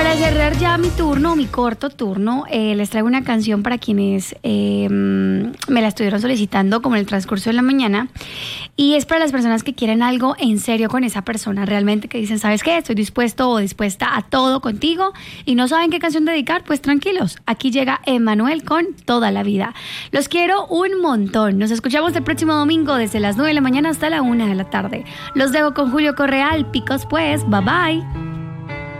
Para cerrar ya mi turno, mi corto turno, les traigo una canción para quienes me la estuvieron solicitando como en el transcurso de la mañana, y es para las personas que quieren algo en serio con esa persona, realmente que dicen, ¿sabes qué? Estoy dispuesto o dispuesta a todo contigo y no saben qué canción dedicar, pues tranquilos, aquí llega Emmanuel con Toda la Vida. Los quiero un montón, nos escuchamos el próximo domingo desde las 9 de la mañana hasta la 1 de la tarde. Los dejo con Julio Correal, picos pues, bye bye.